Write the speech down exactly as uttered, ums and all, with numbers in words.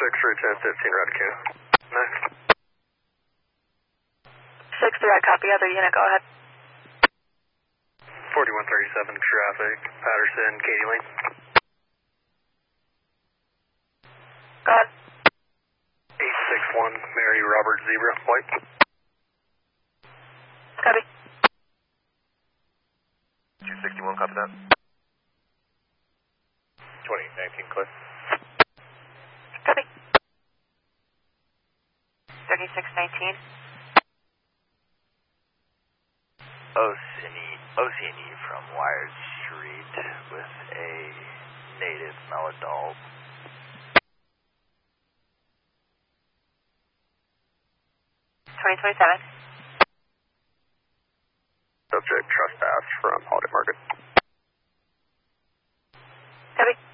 six three ten fifteen, Red Q. Next. six three, I copy. Other unit, go ahead. forty-one thirty-seven traffic, Patterson, Katie Lane. Go ahead. eight six one, Mary Robert Zebra, White. Copy. two sixty-one, copy that. twenty nineteen, clear. Copy. thirty-six nineteen. O C N E from Wired Street with a native male adult. twenty twenty-seven. Subject trespass from Holiday Market. Copy.